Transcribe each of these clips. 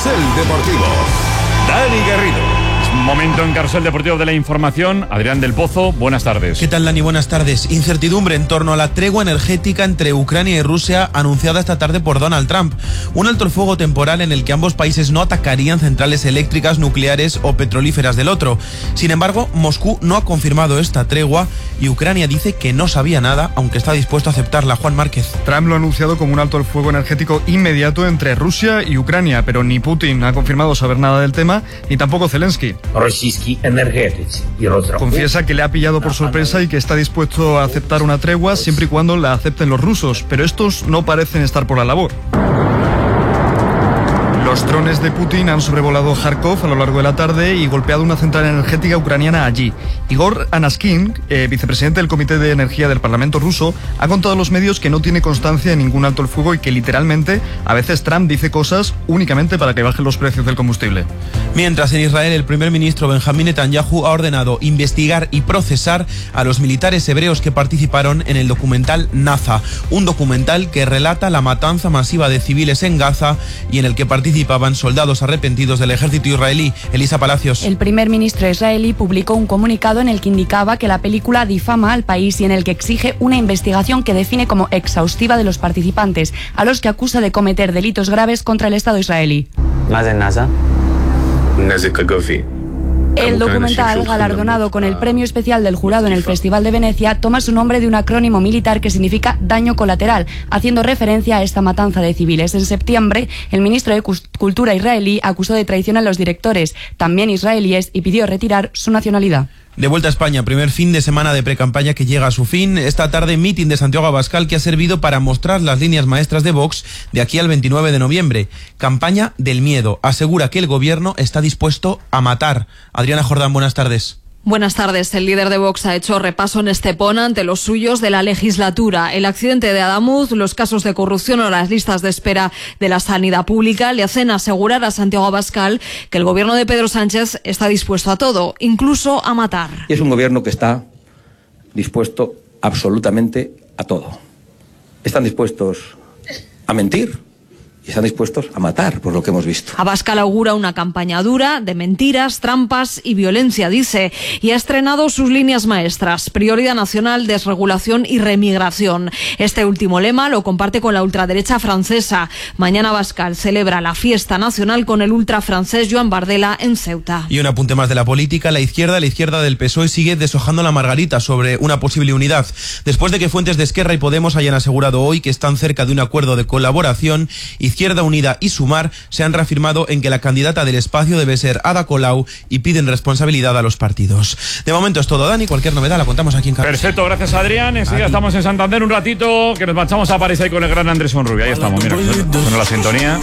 Carrusel Deportivo. Dani Garrido. Momento en Carrusel Deportivo de la información. Adrián del Pozo, buenas tardes. ¿Qué tal, Dani? Buenas tardes. Incertidumbre en torno a la tregua energética entre Ucrania y Rusia anunciada esta tarde por Donald Trump. Un alto el fuego temporal en el que ambos países no atacarían centrales eléctricas, nucleares o petrolíferas del otro. Sin embargo, Moscú no ha confirmado esta tregua y Ucrania dice que no sabía nada, aunque está dispuesto a aceptarla. Juan Márquez. Trump lo ha anunciado como un alto el fuego energético inmediato entre Rusia y Ucrania, pero ni Putin ha confirmado saber nada del tema, ni tampoco Zelensky. Confiesa que le ha pillado por sorpresa y que está dispuesto a aceptar una tregua siempre y cuando la acepten los rusos, pero estos no parecen estar por la labor. Los drones de Putin han sobrevolado Kharkov a lo largo de la tarde y golpeado una central energética ucraniana allí. Igor Anaskin, vicepresidente del Comité de Energía del Parlamento ruso, ha contado a los medios que no tiene constancia de ningún alto el fuego y que literalmente a veces Trump dice cosas únicamente para que bajen los precios del combustible. Mientras en Israel el primer ministro Benjamín Netanyahu ha ordenado investigar y procesar a los militares hebreos que participaron en el documental Naza, un documental que relata la matanza masiva de civiles en Gaza y en el que participaban soldados arrepentidos del ejército israelí. Elisa Palacios. El primer ministro israelí publicó un comunicado en el que indicaba que la película difama al país y en el que exige una investigación que define como exhaustiva de los participantes, a los que acusa de cometer delitos graves contra el Estado israelí. El documental, galardonado con el premio especial del jurado en el Festival de Venecia, toma su nombre de un acrónimo militar que significa daño colateral, haciendo referencia a esta matanza de civiles. En septiembre, el ministro de Cultura israelí acusó de traición a los directores, también israelíes, y pidió retirar su nacionalidad. De vuelta a España, primer fin de semana de precampaña que llega a su fin. Esta tarde, mitin de Santiago Abascal que ha servido para mostrar las líneas maestras de Vox de aquí al 29 de noviembre. Campaña del miedo. Asegura que el gobierno está dispuesto a matar. Adriana Jordán, buenas tardes. Buenas tardes. El líder de Vox ha hecho repaso en Estepona ante los suyos de la legislatura. El accidente de Adamuz, los casos de corrupción o las listas de espera de la sanidad pública le hacen asegurar a Santiago Abascal que el gobierno de Pedro Sánchez está dispuesto a todo, incluso a matar. Y es un gobierno que está dispuesto absolutamente a todo. Están dispuestos a mentir y están dispuestos a matar, por lo que hemos visto. Abascal augura una campaña dura de mentiras, trampas y violencia, dice, y ha estrenado sus líneas maestras: prioridad nacional, desregulación y remigración. Este último lema lo comparte con la ultraderecha francesa. Mañana Abascal celebra la fiesta nacional con el ultra francés Joan Bardella en Ceuta. Y un apunte más de la política: la izquierda del PSOE sigue deshojando la margarita sobre una posible unidad. Después de que fuentes de Esquerra y Podemos hayan asegurado hoy que están cerca de un acuerdo de colaboración, Izquierda Unida y Sumar se han reafirmado en que la candidata del espacio debe ser Ada Colau y piden responsabilidad a los partidos. De momento es todo, Dani. Cualquier novedad la contamos aquí en Carrusel. Perfecto, gracias, Adrián. Enseguida estamos en Santander un ratito, que nos marchamos a París ahí con el gran Andrés Onrubia. Ahí estamos, mira, suena la sintonía.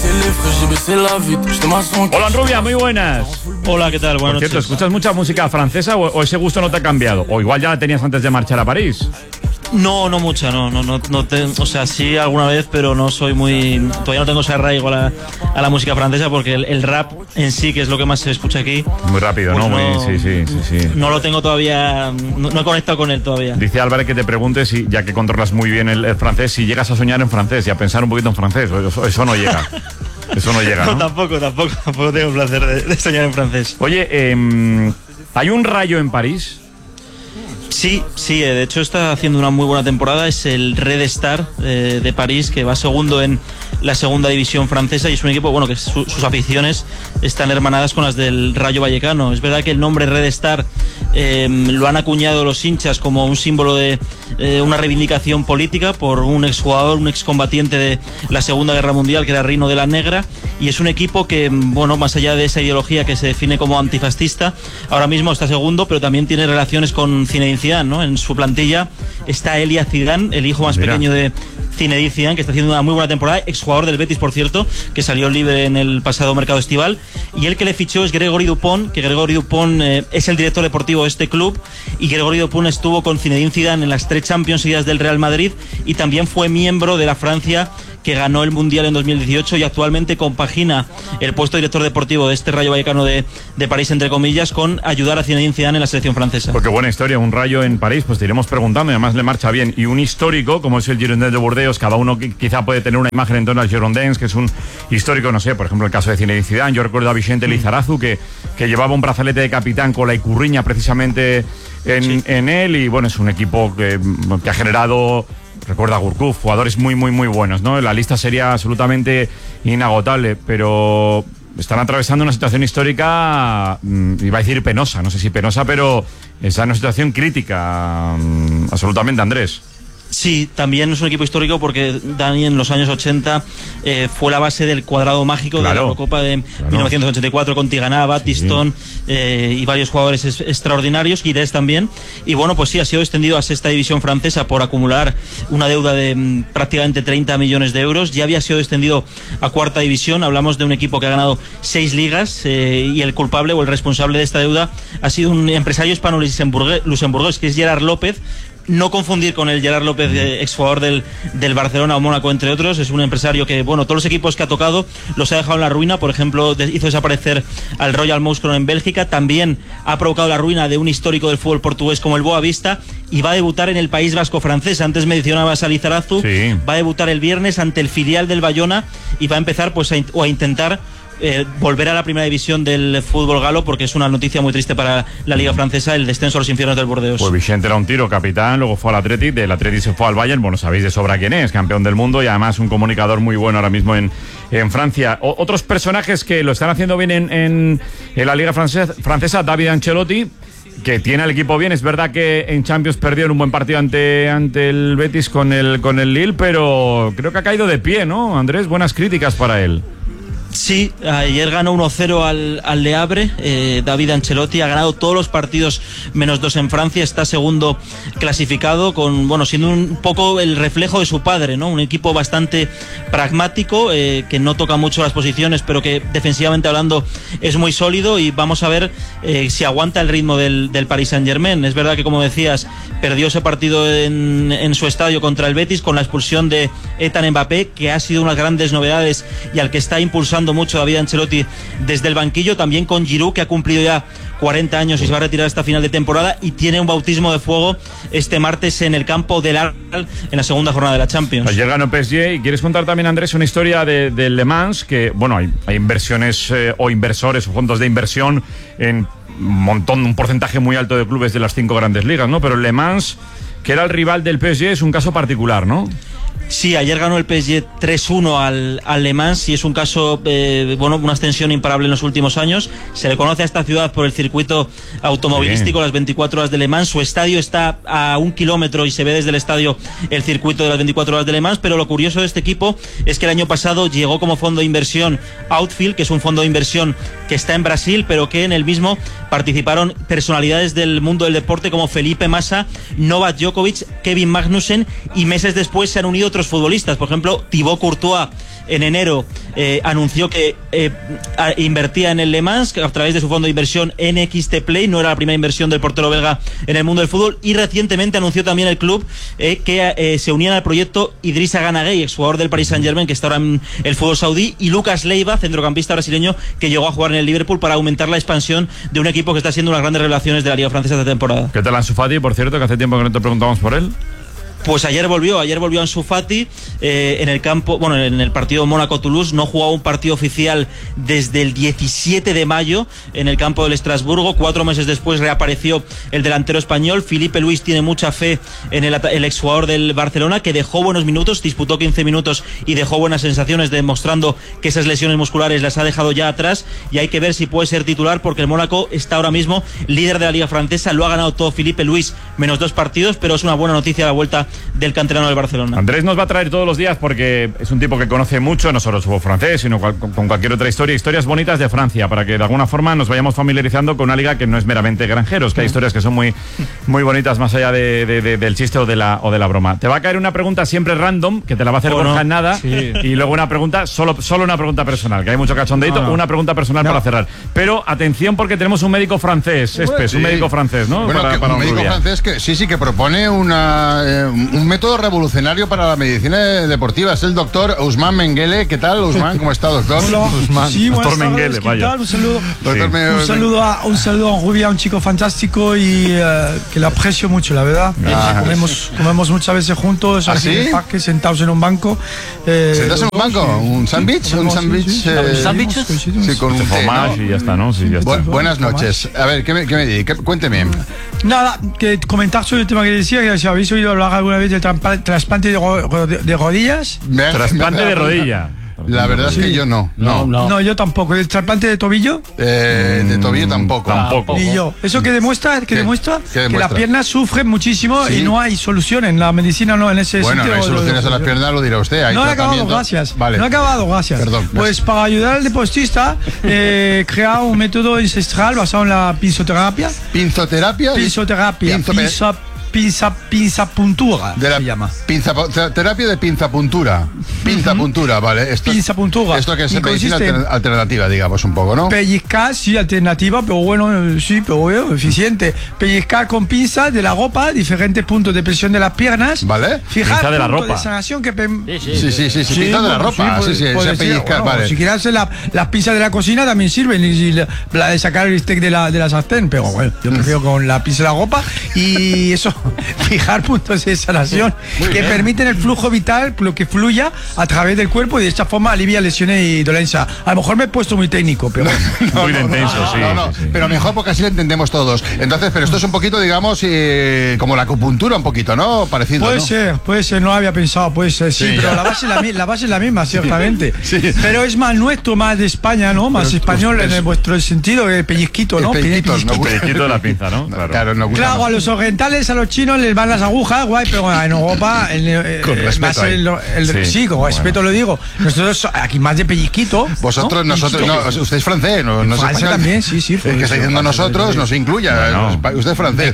Hola, Onrubia, muy buenas. Hola, ¿qué tal? Buenas noches. Cierto, ¿escuchas mucha música francesa o ese gusto no te ha cambiado? O igual ya la tenías antes de marchar a París. No mucha, o sea, sí alguna vez, pero no soy todavía no tengo ese arraigo a la música francesa, porque el rap en sí, que es lo que más se escucha aquí. Muy rápido, pues ¿no? Sí. No lo tengo todavía, no he conectado con él todavía. Dice Álvarez que te pregunte, si, ya que controlas muy bien el francés, si llegas a soñar en francés y a pensar un poquito en francés. Eso no llega. Eso no llega, ¿no? No, tampoco tengo el placer de soñar en francés. Oye, ¿hay un Rayo en París? Sí, de hecho está haciendo una muy buena temporada. Es el Red Star de París, que va segundo en la segunda división francesa, y es un equipo, bueno, que sus aficiones están hermanadas con las del Rayo Vallecano. Es verdad que el nombre Red Star lo han acuñado los hinchas como un símbolo de una reivindicación política por un exjugador, un excombatiente de la Segunda Guerra Mundial, que era Rino de la Negra, y es un equipo que, bueno, más allá de esa ideología que se define como antifascista, ahora mismo está segundo, pero también tiene relaciones con Zinedine Zidane, ¿no? En su plantilla está Elia Zidane, el hijo más pequeño de Zinedine Zidane, que está haciendo una muy buena temporada, exjugador del Betis, por cierto, que salió libre en el pasado mercado estival, y el que le fichó es Gregory Dupont, que Gregory Dupont es el director deportivo de este club, y Gregory Dupont estuvo con Zinedine Zidane en las 3 Champions seguidas del Real Madrid, y también fue miembro de la Francia que ganó el Mundial en 2018 y actualmente compagina el puesto de director deportivo de este Rayo Vallecano de París, entre comillas, con ayudar a Zinedine Zidane en la selección francesa. Porque buena historia, un Rayo en París, pues te iremos preguntando, y además le marcha bien. Y un histórico, como es el Girondins de Burdeos, cada uno quizá puede tener una imagen en torno al Girondins, que es un histórico, no sé, por ejemplo, el caso de Zinedine Zidane. Yo recuerdo a Vicente Lizarazu, que llevaba un brazalete de capitán con la icurriña precisamente en él, y bueno, es un equipo que ha generado, recuerda a Gourcuff, jugadores muy buenos, ¿no? La lista sería absolutamente inagotable, pero están atravesando una situación histórica, iba a decir penosa, no sé si penosa, pero está en una situación crítica, absolutamente, Andrés. Sí, también es un equipo histórico porque Dani en los años 80 fue la base del cuadrado mágico de la Eurocopa de 1984 con Tigana, Battiston y varios jugadores extraordinarios, Guides también. Y bueno, pues sí, ha sido extendido a sexta división francesa por acumular una deuda de prácticamente 30 millones de euros. Ya había sido extendido a cuarta división. Hablamos de un equipo que ha ganado 6 ligas y el culpable o el responsable de esta deuda ha sido un empresario hispano-luxemburgués que es Gerard López. No confundir con el Gerard López, exjugador del Barcelona o Mónaco, entre otros. Es un empresario que, bueno, todos los equipos que ha tocado los ha dejado en la ruina. Por ejemplo, hizo desaparecer al Royal Mouscron en Bélgica. También ha provocado la ruina de un histórico del fútbol portugués como el Boavista. Y va a debutar en el País Vasco francés. Antes mencionabas a Lizarazu. Sí. Va a debutar el viernes ante el filial del Bayona y va a empezar pues a intentar volver a la primera división del fútbol galo, porque es una noticia muy triste para la Liga Francesa, el descenso a los infiernos del Burdeos. Pues Vicente era un tiro, capitán, luego fue al Athletic, del Athletic se fue al Bayern, bueno, sabéis de sobra quién es, campeón del mundo y además un comunicador muy bueno ahora mismo en Francia. Otros personajes que lo están haciendo bien en la Liga Francesa, David Ancelotti, que tiene al equipo bien. Es verdad que en Champions perdió en un buen partido ante el Betis con el Lille, pero creo que ha caído de pie, ¿no, Andrés? Buenas críticas para él. Sí, ayer ganó 1-0 al Le Havre. David Ancelotti ha ganado todos los partidos menos 2 en Francia, está segundo clasificado, siendo un poco el reflejo de su padre, ¿no? Un equipo bastante pragmático, que no toca mucho las posiciones, pero que defensivamente hablando es muy sólido, y vamos a ver si aguanta el ritmo del Paris Saint-Germain. Es verdad que, como decías, perdió ese partido en su estadio contra el Betis con la expulsión de Ethan Mbappé, que ha sido unas grandes novedades y al que está impulsando mucho David Ancelotti desde el banquillo. También con Giroud, que ha cumplido ya 40 años y se va a retirar hasta final de temporada, y tiene un bautismo de fuego este martes en el campo del Arsenal en la segunda jornada de la Champions. Ayer ganó PSG. Y quieres contar también, Andrés, una historia de Le Mans, que bueno, hay inversiones o inversores o fondos de inversión en un porcentaje muy alto de clubes de las 5 grandes ligas, ¿no? Pero Le Mans, que era el rival del PSG, es un caso particular, ¿no? Sí, ayer ganó el PSG 3-1 al Le Mans, y es un caso, una extensión imparable en los últimos años. Se le conoce a esta ciudad por el circuito automovilístico, las 24 horas de Le Mans. Su estadio está a 1 kilómetro y se ve desde el estadio el circuito de las 24 horas de Le Mans. Pero lo curioso de este equipo es que el año pasado llegó como fondo de inversión Outfield, que es un fondo de inversión que está en Brasil, pero que en el mismo participaron personalidades del mundo del deporte como Felipe Massa, Novak Djokovic, Kevin Magnussen, y meses después se han unido otros futbolistas. Por ejemplo, Thibaut Courtois en enero anunció que invertía en el Le Mans a través de su fondo de inversión NXT Play. No era la primera inversión del portero belga en el mundo del fútbol, y recientemente anunció también el club que se unían al proyecto Idrissa Gana Gueye, exjugador del Paris Saint-Germain, que está ahora en el fútbol saudí, y Lucas Leiva, centrocampista brasileño que llegó a jugar en el Liverpool, para aumentar la expansión de un equipo que está siendo unas grandes revelaciones de la Liga Francesa esta temporada. ¿Qué tal Ansu Fati, por cierto, que hace tiempo que no te preguntamos por él? Pues ayer volvió Ansu Fati en el campo, en el partido Mónaco-Toulouse. No jugaba un partido oficial desde el 17 de mayo en el campo del Estrasburgo. 4 meses después reapareció el delantero español. Filipe Luis tiene mucha fe en el exjugador del Barcelona, que dejó buenos minutos, disputó 15 minutos y dejó buenas sensaciones, demostrando que esas lesiones musculares las ha dejado ya atrás, y hay que ver si puede ser titular, porque el Mónaco está ahora mismo líder de la Liga Francesa. Lo ha ganado todo Filipe Luis, menos 2 partidos, pero es una buena noticia la vuelta del canterano del Barcelona. Andrés nos va a traer todos los días, porque es un tipo que conoce mucho, no solo el fútbol francés, sino con cualquier otra historias bonitas de Francia, para que de alguna forma nos vayamos familiarizando con una liga que no es meramente granjeros, que hay historias que son muy, muy bonitas, más allá del chiste o de la broma. Te va a caer una pregunta siempre random, que te la va a hacer Borja en nada, sí. Y luego una pregunta, solo una pregunta personal, que hay mucho cachondeito, una pregunta personal para cerrar. Pero atención, porque tenemos un médico francés, un médico francés, ¿no? Bueno, un médico francés que sí que propone un un método revolucionario para la medicina deportiva. Es el doctor Ousmane Mengele. ¿Qué tal, Ousmane? ¿Cómo está, doctor? Hola. Sí, doctor Mengele, vaya. Un saludo. Sí. Un saludo a Rubia, un chico fantástico y que le aprecio mucho, la verdad. Comemos muchas veces juntos aquí en el parque, sentados en un banco. ¿Sentados en un banco? ¿Un sándwich? ¿Un sándwich? Sí, con un fromage y ya está, ¿no? Sí, ya está. Buenas noches. A ver, cuénteme. Nada, que comentar sobre el tema que decía, que si habéis oído hablar alguna vez del trasplante de rodillas. Trasplante de rodilla. La verdad es que yo no. No, yo tampoco. ¿El trasplante de tobillo? De tobillo tampoco. Ni yo. ¿Eso qué demuestra? Que la pierna sufre muchísimo y no hay solución en la medicina, no en ese sitio. Bueno, no hay soluciones a las piernas, lo dirá usted. No he acabado, gracias. Vale. No he acabado, gracias. Perdón. Pues para ayudar al deportista, crea un método ancestral basado en la pinzoterapia. ¿Pinzoterapia? Pinzapuntura se llama. Terapia de pinzapuntura. Pinzapuntura, vale. Pinzapuntura. Esto que es medicina alternativa, digamos, un poco, ¿no? Pellizcar, sí, alternativa, pero bueno, eficiente. Pellizcar con pinza de la ropa, diferentes puntos de presión de las piernas. ¿Vale? Fijar pinza de la ropa. De sanación que... Sí, pinza de la ropa. Sí, pellizcar, vale. Si quieres hacer las pinzas de la cocina también sirven, y la de sacar el steak de la sartén, pero bueno, yo prefiero con la pinza de la ropa y eso... Fijar puntos de sanación que permiten el flujo vital, lo que fluya a través del cuerpo y de esta forma alivia lesiones y dolencia. A lo mejor me he puesto muy técnico, pero... muy intenso, sí. Pero mejor porque así lo entendemos todos. Entonces, pero esto es un poquito, digamos, como la acupuntura un poquito, ¿no? Parecido, Puede ser, no había pensado, puede ser, sí, pero la base es la misma, ciertamente. Sí. Pero es más nuestro, más de España, ¿no? Más español en vuestro sentido, el pellizquito, ¿no? El pellizquito de la pinza, ¿no? Claro, a los orientales, a los chinos les van las agujas, guay, pero en Europa con respeto con respeto lo digo. Nosotros aquí más de pellizquito. Vosotros, ¿no? Nosotros, no, usted es francés, no es español. También, sí. Es que está diciendo nosotros, nos incluya. Usted es francés.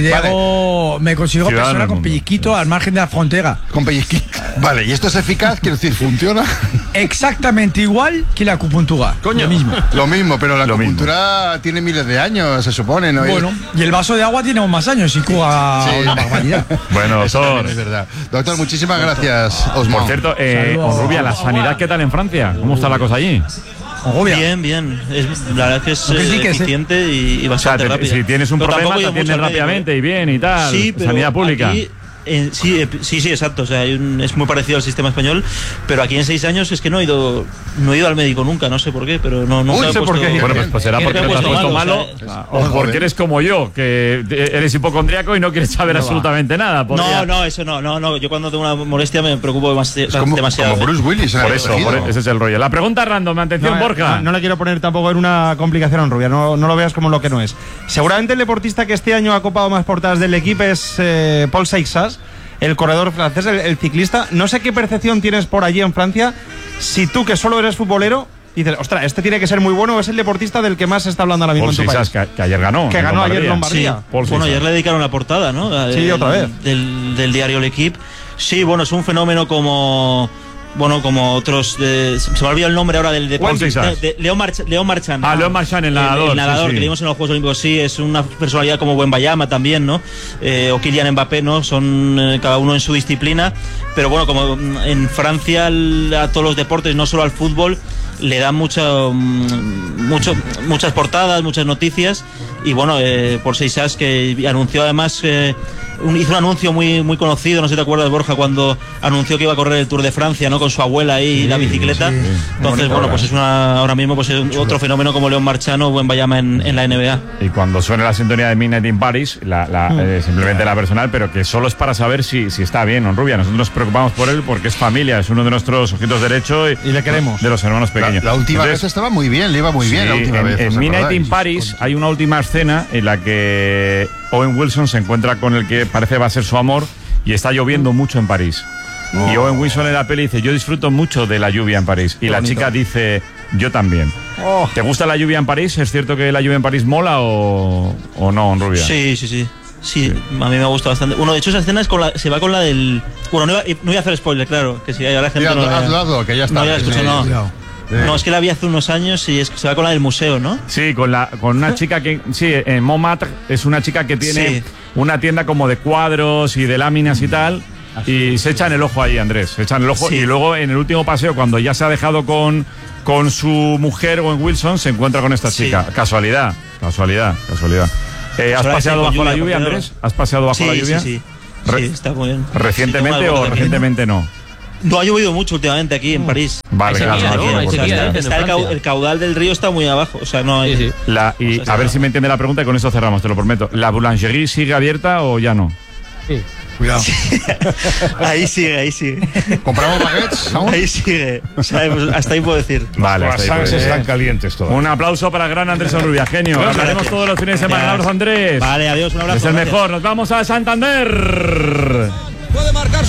Me considero persona con pellizquito al margen de la frontera. Con pellizquito. Vale, ¿y esto es eficaz? Quiero decir, ¿funciona? Exactamente igual que la acupuntura. Coño. Lo mismo, pero la acupuntura tiene miles de años, se supone, ¿no? Bueno, y el vaso de agua tiene aún más años y cura una barbaridad. Bueno, doctor. Es verdad. Doctor, muchísimas gracias, Ousmane. Por cierto, Rubia, ¿la sanidad qué tal en Francia? ¿Cómo está la cosa allí? Bien. La verdad es que es eficiente y bastante rápida. Si tienes un problema, te atienden rápidamente y bien y tal. Sí, pero sanidad pública. Aquí, sí, exacto. O sea, es muy parecido al sistema español, pero aquí en 6 años es que no he ido al médico nunca, no sé por qué, pero no sé por qué. Bueno, pues será porque te has puesto malo o porque eres como yo, que eres hipocondriaco y no quieres saber absolutamente nada. No, eso no. Yo cuando tengo una molestia me preocupo demasiado. Como Bruce Willis. Por eso, ese es el rollo. La pregunta random, atención, Borja. No le quiero poner tampoco en una complicación a Rubia, no lo veas como lo que no es. Seguramente el deportista que este año ha copado más portadas del equipo es Paul Seixas, el corredor francés, el ciclista. No sé qué percepción tienes por allí en Francia, si tú, que solo eres futbolero, dices, ostras, este tiene que ser muy bueno, o es el deportista del que más se está hablando ahora mismo en tu país. Que ayer ganó. Que ganó ayer en Lombardía. Sí. Bueno, ayer le dedicaron la portada, ¿no? Otra vez. Del diario L'Equipe. Sí, bueno, es un fenómeno como otros. Se me ha olvidado el nombre ahora del deporte. León Marchand. León Marchand, el nadador. El nadador que vimos en los Juegos Olímpicos, sí, es una personalidad como Wembayama también, ¿no? O Kylian Mbappé, ¿no? Son cada uno en su disciplina. Pero bueno, como en Francia a todos los deportes, no solo al fútbol, le dan muchas portadas, muchas noticias. Y bueno, por Seixas, que anunció además. Hizo un anuncio muy conocido, no sé si te acuerdas, Borja, cuando anunció que iba a correr el Tour de Francia, ¿no? Con su abuela ahí y la bicicleta. Entonces, bueno, pues es ahora mismo pues es otro fenómeno como León Marchand o Wembayama en la NBA. Y cuando suene la sintonía de Midnight in Paris, simplemente la personal, pero que solo es para saber si está bien, ¿no, Rubia? Nosotros nos preocupamos por él porque es familia, es uno de nuestros ojitos derechos y le queremos. De los hermanos pequeños. La última vez estaba muy bien, le iba muy bien la última vez. En Midnight in Paris hay una última escena en la que Owen Wilson se encuentra con el que parece va a ser su amor y está lloviendo mucho en París. Y Owen Wilson en la peli dice, yo disfruto mucho de la lluvia en París. Y la chica dice, yo también. ¿Te gusta la lluvia en París? ¿Es cierto que la lluvia en París mola o no, Rubia? Sí, a mí me gusta bastante. Bueno, de hecho esa escena se va con la del... Bueno, no iba a hacer spoiler, claro, que si hay la gente que ya está. No, es que la vi hace unos años y se va con la del museo, ¿no? Sí, con una chica que... Sí, en Montmartre es una chica que tiene una tienda como de cuadros y de láminas y tal. y se echan el ojo ahí, Andrés. Se echan el ojo y luego en el último paseo, cuando ya se ha dejado con su mujer o en Wilson, se encuentra con esta chica. Casualidad. ¿Has paseado bajo la lluvia, Andrés? ¿Has paseado bajo la lluvia? Sí, está muy bien. ¿Recientemente o recientemente no? No ha llovido mucho últimamente aquí en París. Vale, el caudal del río está muy abajo. O sea, no hay. A ver si me entiende la pregunta y con esto cerramos, te lo prometo. ¿La boulangerie sigue abierta o ya no? Sí. Cuidado. Ahí sigue. ¿Compramos baguettes aún? Ahí sigue. O sea, pues hasta ahí puedo decir. Vale, las salsas están calientes todas. Un aplauso para el gran Andrés Onrubia, genio. Hablaremos todos los fines de semana. Un abrazo, Andrés. Vale, adiós, un abrazo. Es el mejor. Nos vamos a Santander.